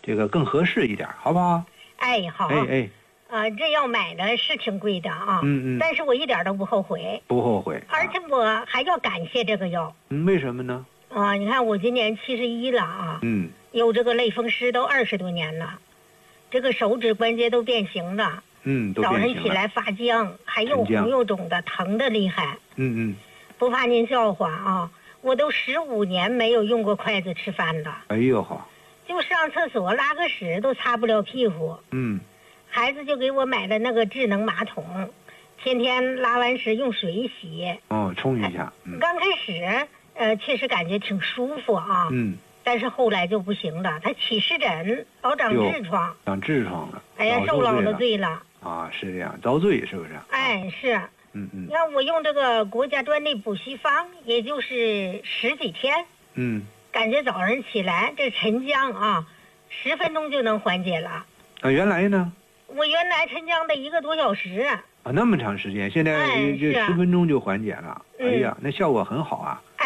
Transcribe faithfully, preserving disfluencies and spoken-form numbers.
这个更合适一点，好不好？ 哎，好。 哎哎。 呃，这药买的是挺贵的啊， 嗯嗯， 但是我一点都不后悔， 不后悔， 而且我还要感谢这个药。 嗯，为什么呢？ 啊，你看我今年七十一了啊， 嗯， 有这个类风湿都二十多年了，这个手指关节都变形了， 嗯，都变形了， 早晨起来发僵，还又红又肿的，疼的厉害。 嗯嗯， 不怕您笑话啊，我都十五年没有用过筷子吃饭了。 哎呦好， 就上厕所拉个屎都擦不了屁股。 嗯。 孩子就给我买了那个智能马桶，天天拉完屎用水洗。 哦，冲一下。 嗯、刚开始，呃，确实感觉挺舒服啊。 嗯。 但是后来就不行了，他起湿疹，老长痔疮。 长痔疮了。 哎呀，受老的罪了。 啊，是这样，遭罪是不是？ 哎，是。 嗯嗯。 你看我用这个国家专利补虚方，也就是十几天。 嗯。 感觉早上起来这沉僵啊，十分钟就能缓解了。 啊，原来呢？ 我原来沉僵的一个多小时啊，那么长时间，现在这十分钟就缓解了。哎呀，那效果很好啊。